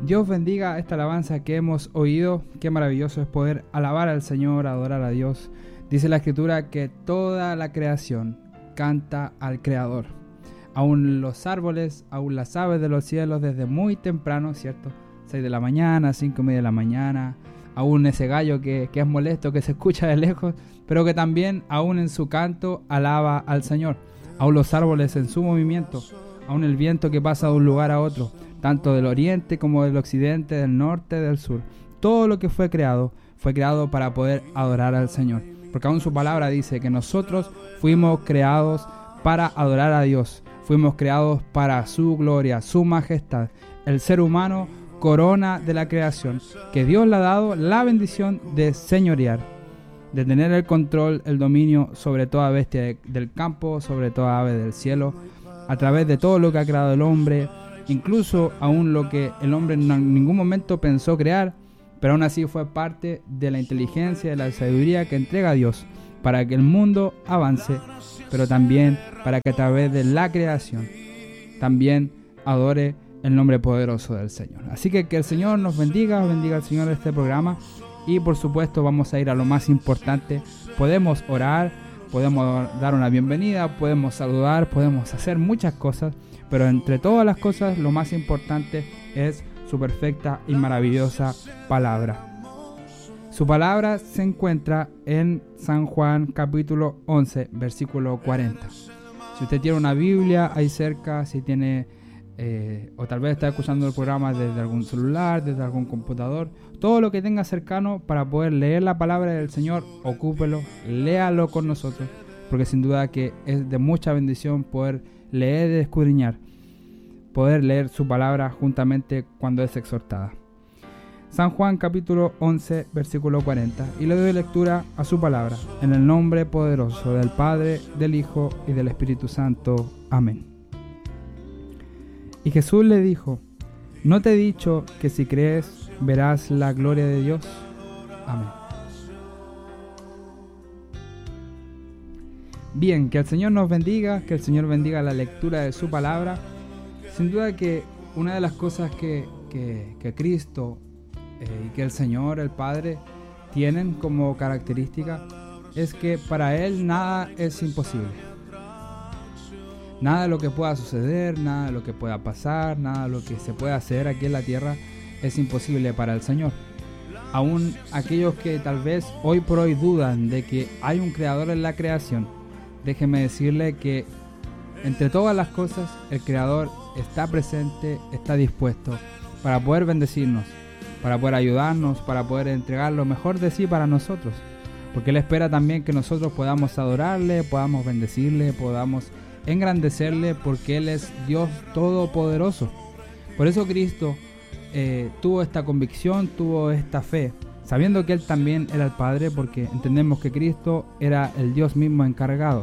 Dios bendiga esta alabanza que hemos oído. Qué maravilloso es poder alabar al Señor, adorar a Dios. Dice la Escritura que toda la creación canta al Creador. Aún los árboles, aún las aves de los cielos desde muy temprano, ¿cierto? 6 de la mañana, 5:30 de la mañana. Aún ese gallo que es molesto, que se escucha de lejos, pero que también aún en su canto alaba al Señor. Aún los árboles en su movimiento, aún el viento que pasa de un lugar a otro, tanto del oriente como del occidente, del norte, del sur. Todo lo que fue creado para poder adorar al Señor. Porque aún su palabra dice que nosotros fuimos creados para adorar a Dios. Fuimos creados para su gloria, su majestad. El ser humano, corona de la creación, que Dios le ha dado la bendición de señorear, de tener el control, el dominio sobre toda bestia del campo, sobre toda ave del cielo, a través de todo lo que ha creado el hombre, incluso aún lo que el hombre en ningún momento pensó crear, pero aún así fue parte de la inteligencia, de la sabiduría que entrega Dios para que el mundo avance, pero también para que a través de la creación también adore el nombre poderoso del Señor. Así que el Señor nos bendiga al Señor este programa, y por supuesto vamos a ir a lo más importante. Podemos orar, podemos dar una bienvenida, podemos saludar, podemos hacer muchas cosas, pero entre todas las cosas lo más importante es su perfecta y maravillosa palabra. Su palabra se encuentra en San Juan capítulo 11, versículo 40. Si usted tiene una Biblia ahí cerca, si tiene o tal vez está escuchando el programa desde algún celular, desde algún computador, todo lo que tenga cercano para poder leer la palabra del Señor, ocúpelo, léalo con nosotros, porque sin duda que es de mucha bendición poder leer y escudriñar, poder leer su palabra juntamente cuando es exhortada. San Juan capítulo 11 versículo 40, y le doy lectura a su palabra, en el nombre poderoso del Padre, del Hijo y del Espíritu Santo. Amén. Y Jesús le dijo: ¿no te he dicho que si crees verás la gloria de Dios? Amén. Bien, que el Señor nos bendiga, que el Señor bendiga la lectura de su palabra. Sin duda que una de las cosas que Cristo y que el Señor, el Padre, tienen como característica es que para Él nada es imposible. Nada de lo que pueda suceder, nada de lo que pueda pasar, nada de lo que se pueda hacer aquí en la tierra es imposible para el Señor. Aún aquellos que tal vez hoy por hoy dudan de que hay un creador en la creación, déjeme decirle que entre todas las cosas el creador está presente, está dispuesto para poder bendecirnos, para poder ayudarnos, para poder entregar lo mejor de sí para nosotros, porque Él espera también que nosotros podamos adorarle, podamos bendecirle, podamos engrandecerle, porque Él es Dios todopoderoso. Por eso Cristo tuvo esta convicción, tuvo esta fe, sabiendo que Él también era el Padre, porque entendemos que Cristo era el Dios mismo encarnado,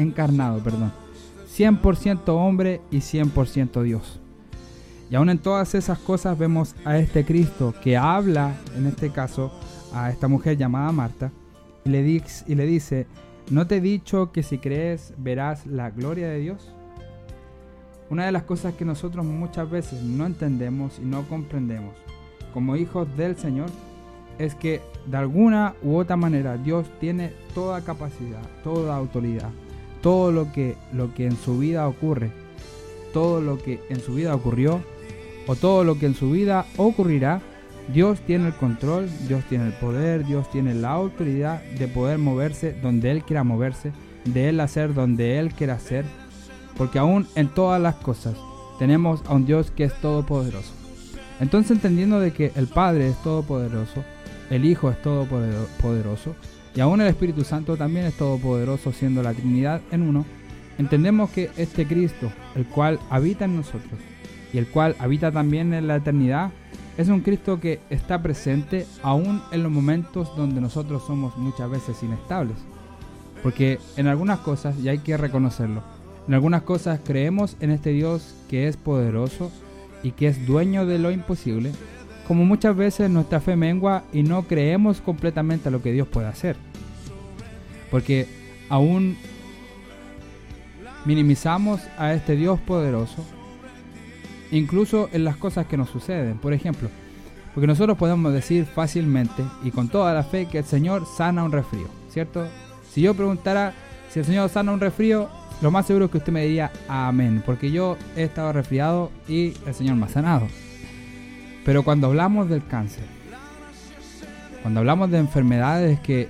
100% hombre y 100% Dios. Y aún en todas esas cosas vemos a este Cristo que habla, en este caso, a esta mujer llamada Marta, y le dice: ¿no te he dicho que si crees verás la gloria de Dios? Una de las cosas que nosotros muchas veces no entendemos y no comprendemos como hijos del Señor es que de alguna u otra manera Dios tiene toda capacidad, toda autoridad, todo lo que en su vida ocurre, todo lo que en su vida ocurrió o todo lo que en su vida ocurrirá. Dios tiene el control, Dios tiene el poder, Dios tiene la autoridad de poder moverse donde Él quiera moverse, de Él hacer donde Él quiera hacer, porque aún en todas las cosas tenemos a un Dios que es todopoderoso. Entonces, entendiendo de que el Padre es todopoderoso, el Hijo es todopoderoso y aún el Espíritu Santo también es todopoderoso, siendo la Trinidad en uno, entendemos que este Cristo, el cual habita en nosotros y el cual habita también en la eternidad, es un Cristo que está presente aún en los momentos donde nosotros somos muchas veces inestables. Porque en algunas cosas, y hay que reconocerlo, en algunas cosas creemos en este Dios que es poderoso y que es dueño de lo imposible, como muchas veces nuestra fe mengua y no creemos completamente a lo que Dios puede hacer. Porque aún minimizamos a este Dios poderoso incluso en las cosas que nos suceden. Por ejemplo, porque nosotros podemos decir fácilmente y con toda la fe que el Señor sana un resfrío, ¿cierto? Si yo preguntara si el Señor sana un resfrío, lo más seguro es que usted me diría amén, porque yo he estado resfriado y el Señor me ha sanado. Pero cuando hablamos del cáncer, cuando hablamos de enfermedades que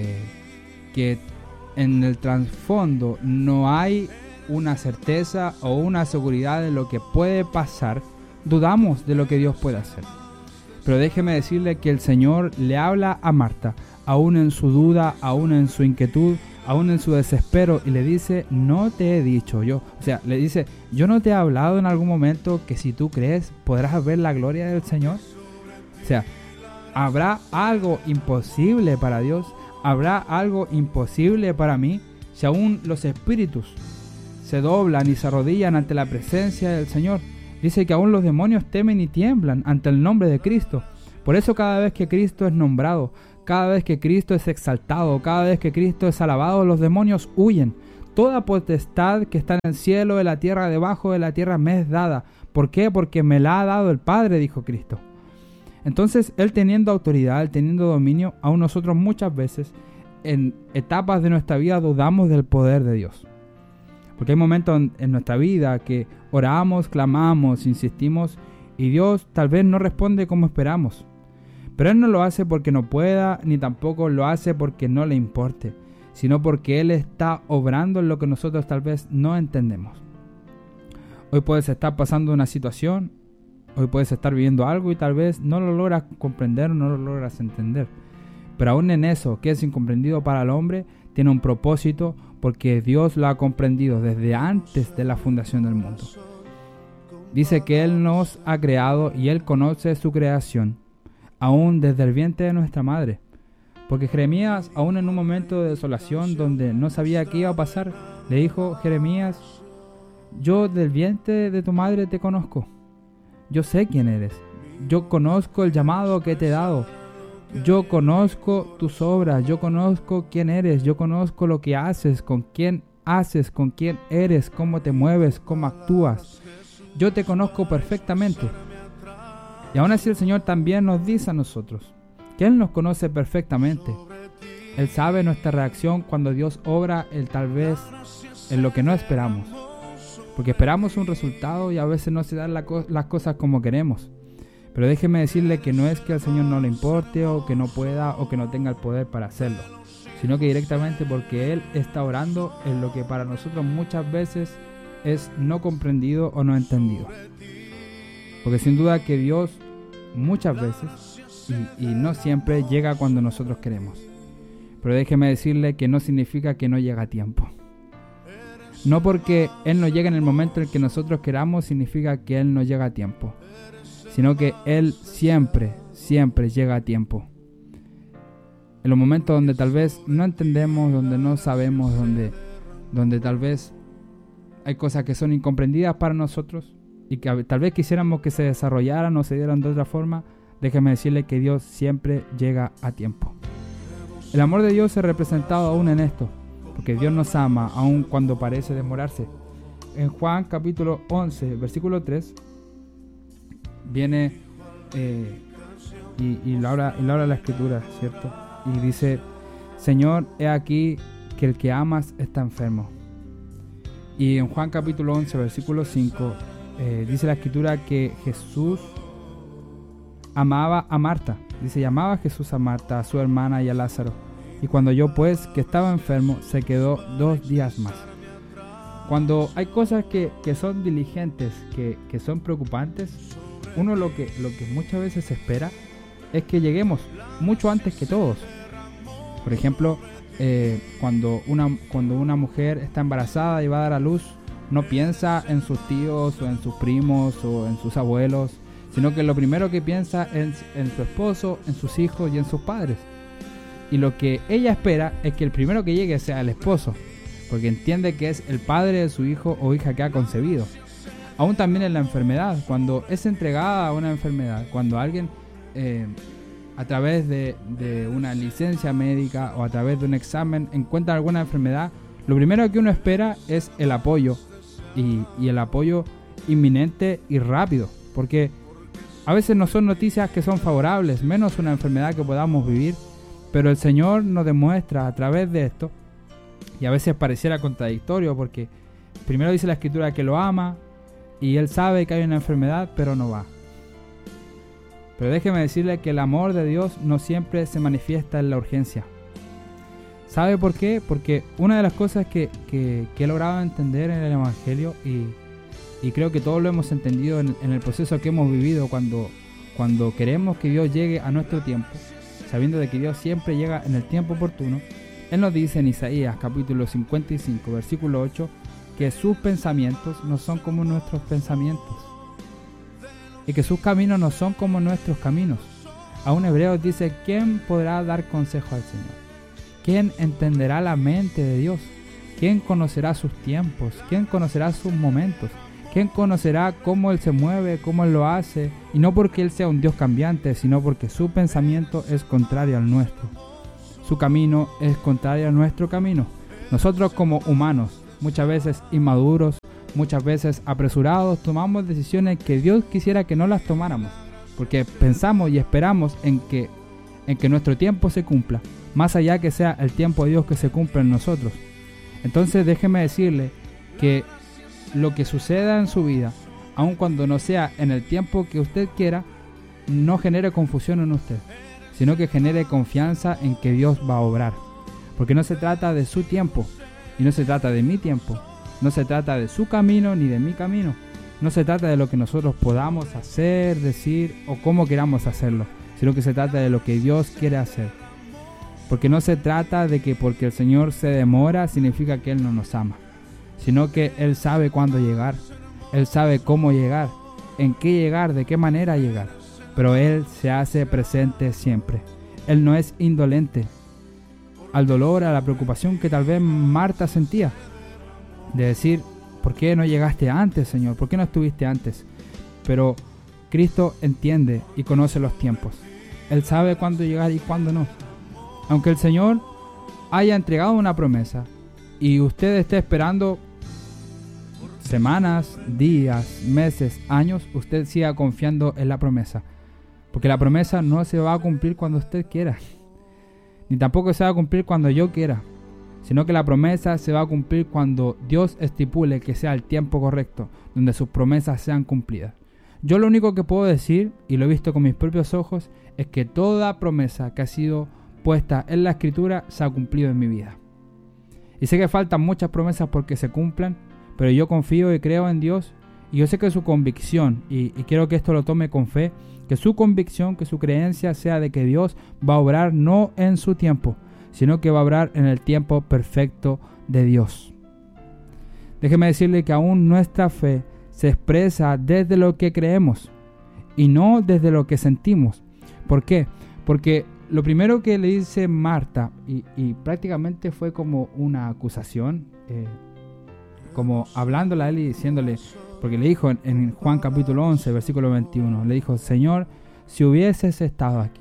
en el trasfondo no hay una certeza o una seguridad de lo que puede pasar, dudamos de lo que Dios puede hacer. Pero déjeme decirle que el Señor le habla a Marta, aún en su duda, aún en su inquietud, aún en su desespero, y le dice, no te he dicho yo. O sea, le dice, yo no te he hablado en algún momento que si tú crees podrás ver la gloria del Señor. O sea, ¿habrá algo imposible para Dios? ¿Habrá algo imposible para mí? Si aún los espíritus se doblan y se arrodillan ante la presencia del Señor. Dice que aún los demonios temen y tiemblan ante el nombre de Cristo. Por eso cada vez que Cristo es nombrado, cada vez que Cristo es exaltado, cada vez que Cristo es alabado, los demonios huyen. Toda potestad que está en el cielo, en la tierra, debajo de la tierra me es dada. ¿Por qué? Porque me la ha dado el Padre, dijo Cristo. Entonces, Él teniendo autoridad, Él teniendo dominio, aún nosotros muchas veces en etapas de nuestra vida dudamos del poder de Dios. Porque hay momentos en nuestra vida que oramos, clamamos, insistimos y Dios tal vez no responde como esperamos. Pero Él no lo hace porque no pueda, ni tampoco lo hace porque no le importe, sino porque Él está obrando en lo que nosotros tal vez no entendemos. Hoy puedes estar pasando una situación, hoy puedes estar viviendo algo y tal vez no lo logras comprender o no lo logras entender. Pero aún en eso que es incomprendido para el hombre, tiene un propósito porque Dios lo ha comprendido desde antes de la fundación del mundo. Dice que Él nos ha creado y Él conoce su creación, aún desde el vientre de nuestra madre. Porque Jeremías, aún en un momento de desolación donde no sabía qué iba a pasar, le dijo, Jeremías, yo del vientre de tu madre te conozco. Yo sé quién eres. Yo conozco el llamado que te he dado. Yo conozco tus obras, yo conozco quién eres, yo conozco lo que haces, con quién eres, cómo te mueves, cómo actúas. Yo te conozco perfectamente. Y aún así el Señor también nos dice a nosotros que Él nos conoce perfectamente. Él sabe nuestra reacción cuando Dios obra tal vez en lo que no esperamos. Porque esperamos un resultado y a veces no se dan las cosas como queremos. Pero déjeme decirle que no es que al Señor no le importe o que no pueda o que no tenga el poder para hacerlo, sino que directamente porque Él está orando en lo que para nosotros muchas veces es no comprendido o no entendido. Porque sin duda que Dios muchas veces y no siempre llega cuando nosotros queremos. Pero déjeme decirle que no significa que no llega a tiempo. No porque Él no llegue en el momento en que nosotros queramos significa que Él no llega a tiempo, sino que Él siempre llega a tiempo. En los momentos donde tal vez no entendemos, donde no sabemos, donde tal vez hay cosas que son incomprendidas para nosotros y que tal vez quisiéramos que se desarrollaran o se dieran de otra forma, déjeme decirle que Dios siempre llega a tiempo. El amor de Dios es representado aún en esto, porque Dios nos ama aun cuando parece demorarse. En Juan capítulo 11, versículo 3, viene y lo habla la escritura, ¿cierto? Y dice, Señor, he aquí que el que amas está enfermo. Y en Juan capítulo 11, versículo 5, dice la escritura que Jesús amaba a Marta. Dice, llamaba Jesús a Marta, a su hermana y a Lázaro. Y cuando oyó pues que estaba enfermo, se quedó 2 días más. Cuando hay cosas que son diligentes, que son preocupantes, uno lo que muchas veces espera es que lleguemos mucho antes que todos. Por ejemplo, cuando una mujer está embarazada y va a dar a luz, no piensa en sus tíos o en sus primos o en sus abuelos, sino que lo primero que piensa es en su esposo, en sus hijos y en sus padres. Y lo que ella espera es que el primero que llegue sea el esposo, porque entiende que es el padre de su hijo o hija que ha concebido. Aún también en la enfermedad, cuando es entregada a una enfermedad, cuando alguien a través de una licencia médica o a través de un examen encuentra alguna enfermedad, lo primero que uno espera es el apoyo. Y el apoyo inminente y rápido, porque a veces no son noticias que son favorables, menos una enfermedad que podamos vivir, pero el Señor nos demuestra a través de esto, y a veces pareciera contradictorio, porque primero dice la Escritura que lo ama, y Él sabe que hay una enfermedad, pero no va. Pero déjeme decirle que el amor de Dios no siempre se manifiesta en la urgencia. ¿Sabe por qué? Porque una de las cosas que he logrado entender en el Evangelio, y creo que todos lo hemos entendido en el proceso que hemos vivido cuando queremos que Dios llegue a nuestro tiempo, sabiendo de que Dios siempre llega en el tiempo oportuno, Él nos dice en Isaías capítulo 55, versículo 8, que sus pensamientos no son como nuestros pensamientos, y que sus caminos no son como nuestros caminos. Aún Hebreos dice, ¿quién podrá dar consejo al Señor? ¿Quién entenderá la mente de Dios? ¿Quién conocerá sus tiempos? ¿Quién conocerá sus momentos? ¿Quién conocerá cómo Él se mueve, cómo Él lo hace? Y no porque Él sea un Dios cambiante, sino porque su pensamiento es contrario al nuestro. Su camino es contrario a nuestro camino. Nosotros como humanos, muchas veces inmaduros, muchas veces apresurados, tomamos decisiones que Dios quisiera que no las tomáramos, porque pensamos y esperamos en que nuestro tiempo se cumpla, más allá que sea el tiempo de Dios que se cumpla en nosotros. Entonces déjeme decirle que lo que suceda en su vida, aun cuando no sea en el tiempo que usted quiera, no genere confusión en usted, sino que genere confianza en que Dios va a obrar, porque no se trata de su tiempo y no se trata de mi tiempo, no se trata de su camino ni de mi camino, no se trata de lo que nosotros podamos hacer, decir o cómo queramos hacerlo, sino que se trata de lo que Dios quiere hacer. Porque no se trata de que porque el Señor se demora significa que Él no nos ama, sino que Él sabe cuándo llegar, Él sabe cómo llegar, en qué llegar, de qué manera llegar, pero Él se hace presente siempre. Él no es indolente al dolor, a la preocupación que tal vez Marta sentía, de decir, ¿por qué no llegaste antes, Señor? ¿Por qué no estuviste antes? Pero Cristo entiende y conoce los tiempos. Él sabe cuándo llegar y cuándo no. Aunque el Señor haya entregado una promesa y usted esté esperando semanas, días, meses, años, usted siga confiando en la promesa. Porque la promesa no se va a cumplir cuando usted quiera, ni tampoco se va a cumplir cuando yo quiera, sino que la promesa se va a cumplir cuando Dios estipule que sea el tiempo correcto, donde sus promesas sean cumplidas. Yo lo único que puedo decir, y lo he visto con mis propios ojos, es que toda promesa que ha sido puesta en la Escritura se ha cumplido en mi vida. Y sé que faltan muchas promesas porque se cumplan, pero yo confío y creo en Dios, y yo sé que su convicción, y quiero que esto lo tome con fe, que su convicción, que su creencia sea de que Dios va a obrar no en su tiempo, sino que va a obrar en el tiempo perfecto de Dios. Déjeme decirle que aún nuestra fe se expresa desde lo que creemos y no desde lo que sentimos. ¿Por qué? Porque lo primero que le dice Marta, y prácticamente fue como una acusación, como hablándole a él y diciéndole, porque le dijo en Juan capítulo 11, versículo 21, le dijo, Señor, si hubieses estado aquí.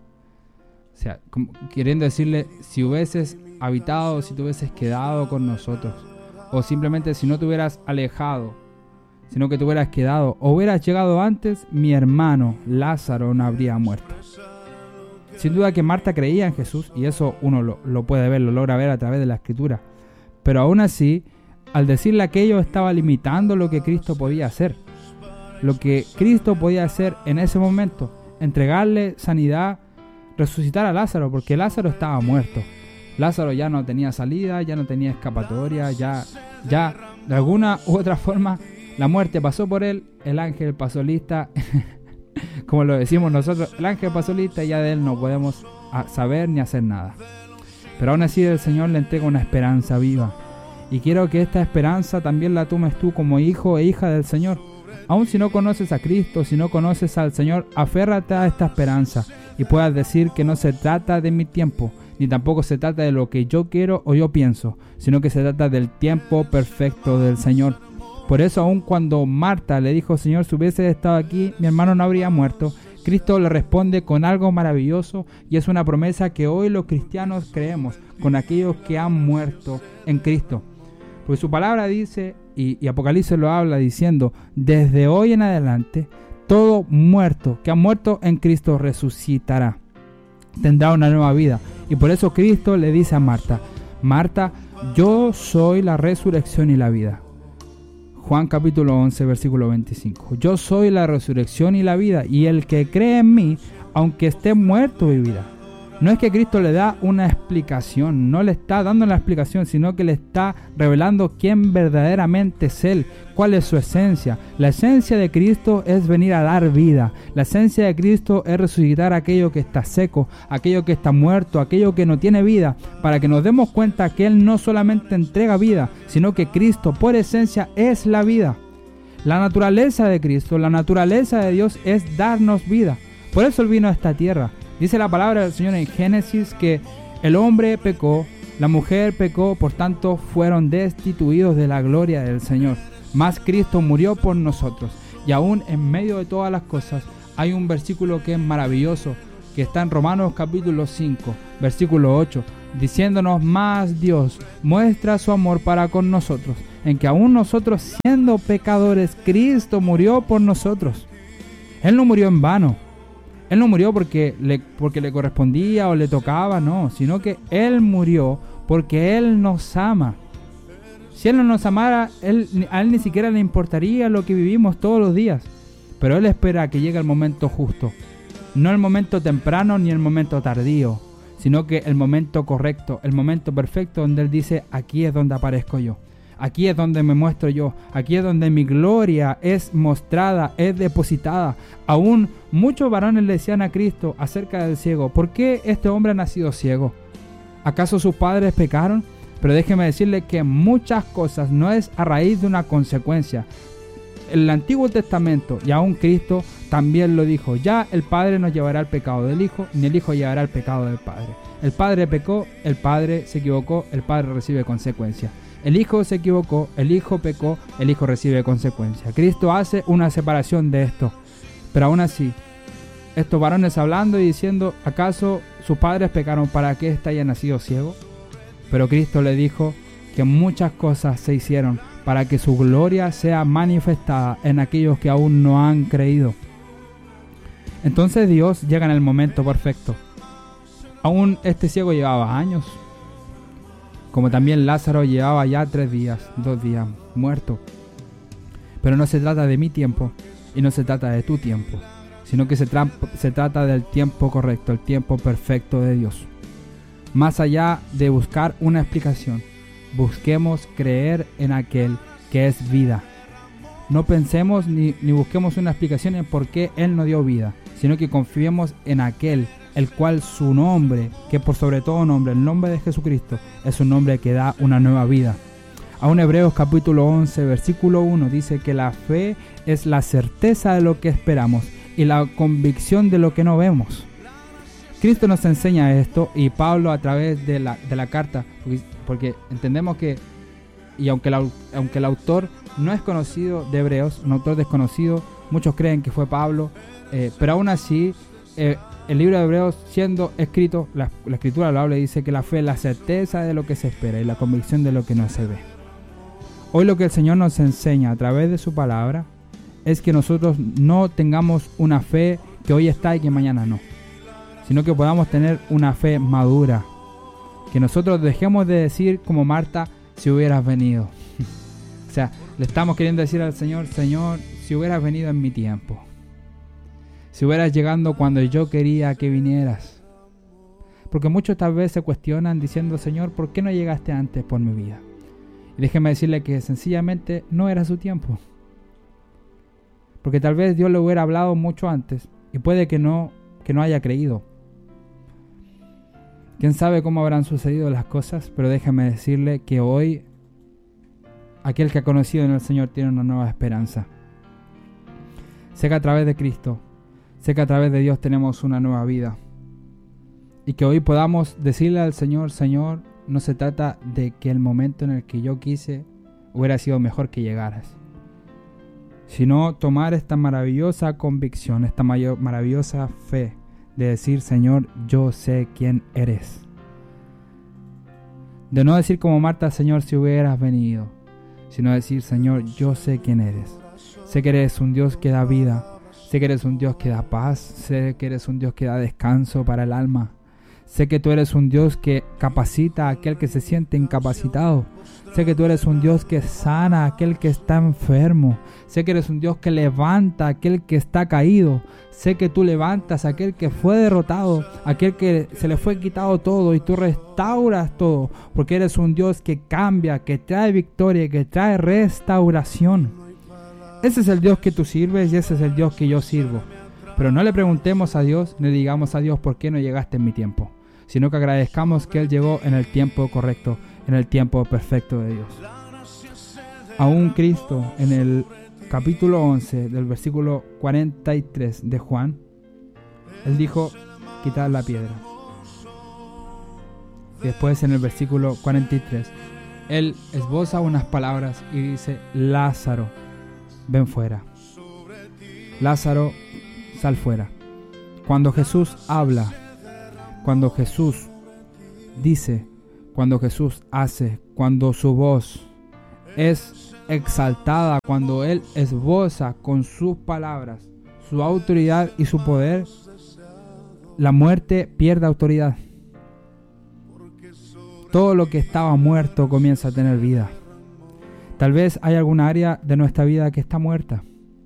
O sea, como queriendo decirle, si hubieses habitado, si te hubieses quedado con nosotros, o simplemente si no te hubieras alejado, sino que te hubieras quedado, o hubieras llegado antes, mi hermano Lázaro no habría muerto. Sin duda que Marta creía en Jesús, y eso uno lo puede ver, lo logra ver a través de la Escritura. Pero aún así, al decirle aquello, estaba limitando lo que Cristo podía hacer. Lo que Cristo podía hacer en ese momento, entregarle sanidad, resucitar a Lázaro, porque Lázaro estaba muerto. Lázaro ya no tenía salida, ya no tenía escapatoria, ya de alguna u otra forma la muerte pasó por él, el ángel pasó lista, como lo decimos nosotros, el ángel pasó lista y ya de él no podemos saber ni hacer nada. Pero aún así el Señor le entrega una esperanza viva. Y quiero que esta esperanza también la tomes tú como hijo e hija del Señor. Aun si no conoces a Cristo, si no conoces al Señor, aférrate a esta esperanza y puedas decir que no se trata de mi tiempo, ni tampoco se trata de lo que yo quiero o yo pienso, sino que se trata del tiempo perfecto del Señor. Por eso, aun cuando Marta le dijo, Señor, si hubiese estado aquí, mi hermano no habría muerto, Cristo le responde con algo maravilloso, y es una promesa que hoy los cristianos creemos con aquellos que han muerto en Cristo. Porque su palabra dice, y Apocalipsis lo habla diciendo, desde hoy en adelante, todo muerto que ha muerto en Cristo resucitará, tendrá una nueva vida. Y por eso Cristo le dice a Marta, Marta, yo soy la resurrección y la vida. Juan capítulo 11, versículo 25. Yo soy la resurrección y la vida, y el que cree en mí, aunque esté muerto, vivirá. No es que Cristo le da una explicación, no le está dando la explicación, sino que le está revelando quién verdaderamente es Él, cuál es su esencia. La esencia de Cristo es venir a dar vida. La esencia de Cristo es resucitar aquello que está seco, aquello que está muerto, aquello que no tiene vida, para que nos demos cuenta que Él no solamente entrega vida, sino que Cristo por esencia es la vida. La naturaleza de Cristo, la naturaleza de Dios es darnos vida. Por eso Él vino a esta tierra. Dice la palabra del Señor en Génesis que el hombre pecó, la mujer pecó, por tanto fueron destituidos de la gloria del Señor. Mas Cristo murió por nosotros. Y aún en medio de todas las cosas hay un versículo que es maravilloso, que está en Romanos capítulo 5, versículo 8, diciéndonos: más Dios muestra su amor para con nosotros, en que aún nosotros siendo pecadores, Cristo murió por nosotros. Él no murió en vano. Él no murió porque le correspondía o le tocaba, no, sino que Él murió porque Él nos ama. Si Él no nos amara, a Él ni siquiera le importaría lo que vivimos todos los días. Pero Él espera que llegue el momento justo. No el momento temprano ni el momento tardío, sino que el momento correcto, el momento perfecto donde Él dice: aquí es donde aparezco yo. Aquí es donde me muestro yo, aquí es donde mi gloria es mostrada, es depositada. Aún muchos varones le decían a Cristo acerca del ciego: ¿por qué este hombre ha nacido ciego? ¿Acaso sus padres pecaron? Pero déjeme decirle que muchas cosas no es a raíz de una consecuencia. El Antiguo Testamento y aún Cristo también lo dijo: ya el Padre no llevará el pecado del Hijo, ni el Hijo llevará el pecado del Padre. El Padre pecó, el Padre se equivocó, el Padre recibe consecuencias. El Hijo se equivocó, el Hijo pecó, el Hijo recibe consecuencias. Cristo hace una separación de esto. Pero aún así, estos varones hablando y diciendo: ¿acaso sus padres pecaron para que éste haya nacido ciego? Pero Cristo le dijo que muchas cosas se hicieron para que su gloria sea manifestada en aquellos que aún no han creído. Entonces Dios llega en el momento perfecto. Aún este ciego llevaba años, como también Lázaro llevaba ya 2 días muerto. Pero no se trata de mi tiempo y no se trata de tu tiempo, sino que se trata del tiempo correcto, el tiempo perfecto de Dios. Más allá de buscar una explicación, busquemos creer en aquel que es vida. No pensemos ni busquemos una explicación en por qué Él nos dio vida, sino que confiemos en aquel el cual su nombre, que por sobre todo nombre, el nombre de Jesucristo, es un nombre que da una nueva vida. Aún Hebreos capítulo 11, versículo 1 dice que la fe es la certeza de lo que esperamos y la convicción de lo que no vemos. Cristo nos enseña esto, y Pablo a través de la carta, porque entendemos que, y aunque el autor no es conocido de Hebreos, un autor desconocido, muchos creen que fue Pablo, pero aún así, el libro de Hebreos siendo escrito, la escritura lo habla y dice que la fe es la certeza de lo que se espera y la convicción de lo que no se ve. Hoy lo que el Señor nos enseña a través de su palabra es que nosotros no tengamos una fe que hoy está y que mañana no, sino que podamos tener una fe madura, que nosotros dejemos de decir como Marta: si hubieras venido. O sea, le estamos queriendo decir al Señor: Señor, si hubieras venido en mi tiempo, si hubieras llegado cuando yo quería que vinieras. Porque muchos tal vez se cuestionan diciendo: Señor, ¿por qué no llegaste antes por mi vida? Y déjeme decirle que sencillamente no era su tiempo. Porque tal vez Dios le hubiera hablado mucho antes y puede que no haya creído. Quién sabe cómo habrán sucedido las cosas, pero déjeme decirle que hoy aquel que ha conocido en el Señor tiene una nueva esperanza. Sé que a través de Cristo, sé que a través de Dios tenemos una nueva vida. Y que hoy podamos decirle al Señor: Señor, no se trata de que el momento en el que yo quise hubiera sido mejor que llegaras, sino tomar esta maravillosa convicción, esta maravillosa fe de decir: Señor, yo sé quién eres. De no decir como Marta: Señor, si hubieras venido, sino decir: Señor, yo sé quién eres. Sé que eres un Dios que da vida. Sé que eres un Dios que da paz. Sé que eres un Dios que da descanso para el alma. Sé que tú eres un Dios que capacita a aquel que se siente incapacitado. Sé que tú eres un Dios que sana a aquel que está enfermo. Sé que eres un Dios que levanta a aquel que está caído. Sé que tú levantas a aquel que fue derrotado, aquel que se le fue quitado todo, y tú restauras todo, porque eres un Dios que cambia, que trae victoria, que trae restauración. Ese es el Dios que tú sirves y ese es el Dios que yo sirvo. Pero no le preguntemos a Dios, ni digamos a Dios: ¿por qué no llegaste en mi tiempo? Sino que agradezcamos que Él llegó en el tiempo correcto, en el tiempo perfecto de Dios. Aún Cristo, en el capítulo 11 del versículo 43 de Juan, Él dijo: quitad la piedra. Y después, en el versículo 43, Él esboza unas palabras y dice: Lázaro, ven fuera. Lázaro, sal fuera. Cuando Jesús habla, cuando Jesús dice, cuando Jesús hace, cuando su voz es exaltada, cuando Él esboza con sus palabras su autoridad y su poder, la muerte pierde autoridad. Todo lo que estaba muerto comienza a tener vida. Tal vez hay alguna área de nuestra vida que está muerta.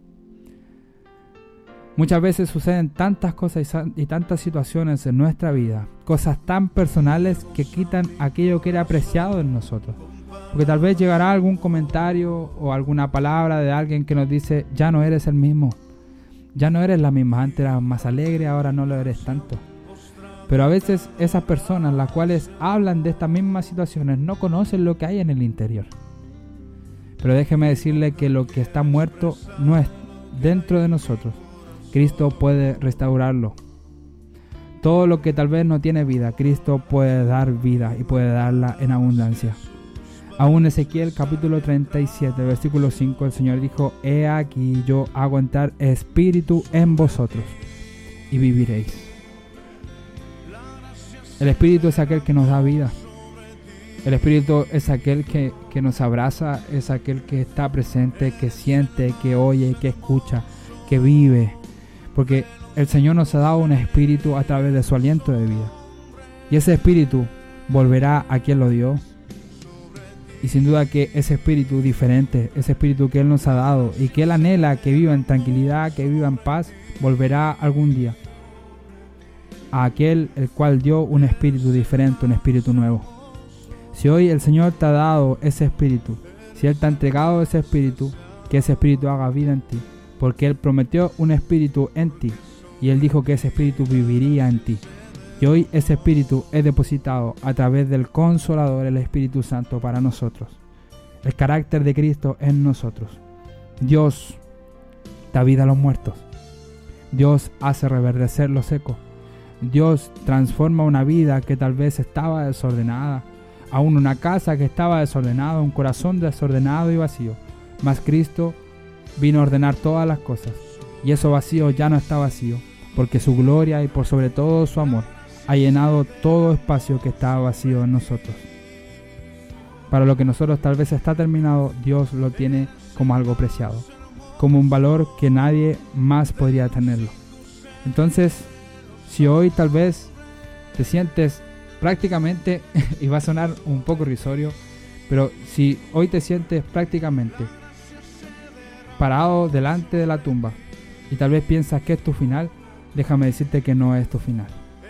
Muchas veces suceden tantas cosas y tantas situaciones en nuestra vida, cosas tan personales que quitan aquello que era apreciado en nosotros. Porque tal vez llegará algún comentario o alguna palabra de alguien que nos dice: ya no eres el mismo, ya no eres la misma, antes eras más alegre, ahora no lo eres tanto. Pero a veces esas personas, las cuales hablan de estas mismas situaciones, no conocen lo que hay en el interior. Pero déjeme decirle que lo que está muerto no es dentro de nosotros. Cristo puede restaurarlo. Todo lo que tal vez no tiene vida, Cristo puede dar vida y puede darla en abundancia. Aún Ezequiel capítulo 37, versículo 5, el Señor dijo: he aquí yo hago entrar espíritu en vosotros y viviréis. El espíritu es aquel que nos da vida. El espíritu es aquel que nos abraza, es aquel que está presente, que siente, que oye, que escucha, que vive. Porque el Señor nos ha dado un espíritu a través de su aliento de vida. Y ese espíritu volverá a quien lo dio. Y sin duda que ese espíritu diferente, ese espíritu que Él nos ha dado y que Él anhela que viva en tranquilidad, que viva en paz, volverá algún día a aquel el cual dio un espíritu diferente, un espíritu nuevo. Si hoy el Señor te ha dado ese espíritu, si Él te ha entregado ese espíritu, que ese espíritu haga vida en ti. Porque Él prometió un espíritu en ti y Él dijo que ese espíritu viviría en ti. Y hoy ese espíritu es depositado a través del Consolador, el Espíritu Santo, para nosotros. El carácter de Cristo en nosotros. Dios da vida a los muertos. Dios hace reverdecer lo seco. Dios transforma una vida que tal vez estaba desordenada, aún una casa que estaba desordenada, un corazón desordenado y vacío. Mas Cristo vino a ordenar todas las cosas, y eso vacío ya no está vacío, porque su gloria y por sobre todo su amor ha llenado todo espacio que estaba vacío en nosotros. Para lo que nosotros tal vez está terminado, Dios lo tiene como algo preciado, como un valor que nadie más podría tenerlo. Entonces, si hoy tal vez te sientes prácticamente, y va a sonar un poco irrisorio, pero si hoy te sientes prácticamente parado delante de la tumba y tal vez piensas que es tu final, déjame decirte que no es tu final.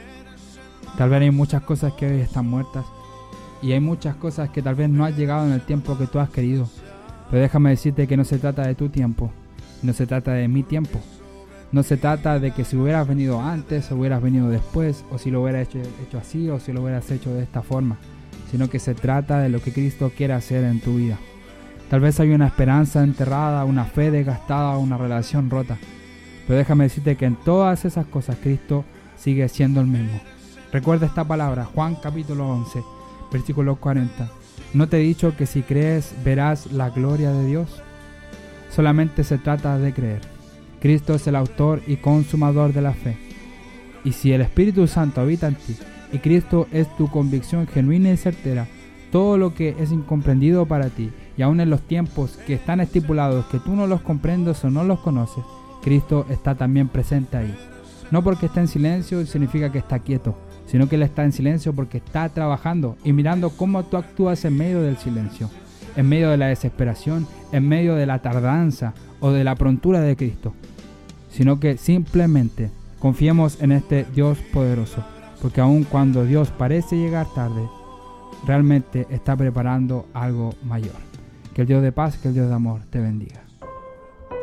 Tal vez hay muchas cosas que hoy están muertas y hay muchas cosas que tal vez no has llegado en el tiempo que tú has querido, pero déjame decirte que no se trata de tu tiempo, no se trata de mi tiempo, no se trata de que si hubieras venido antes o hubieras venido después, o si lo hubieras hecho así o si lo hubieras hecho de esta forma, sino que se trata de lo que Cristo quiere hacer en tu vida. Tal vez hay una esperanza enterrada, una fe desgastada, una relación rota. Pero déjame decirte que en todas esas cosas Cristo sigue siendo el mismo. Recuerda esta palabra, Juan capítulo 11, versículo 40. ¿No te he dicho que si crees verás la gloria de Dios? Solamente se trata de creer. Cristo es el autor y consumador de la fe. Y si el Espíritu Santo habita en ti y Cristo es tu convicción genuina y certera, todo lo que es incomprendido para ti, y aún en los tiempos que están estipulados, que tú no los comprendes o no los conoces, Cristo está también presente ahí. No porque está en silencio significa que está quieto, sino que Él está en silencio porque está trabajando y mirando cómo tú actúas en medio del silencio, en medio de la desesperación, en medio de la tardanza o de la prontura de Cristo. Sino que simplemente confiemos en este Dios poderoso, porque aun cuando Dios parece llegar tarde, realmente está preparando algo mayor. Que el Dios de paz, que el Dios de amor te bendiga.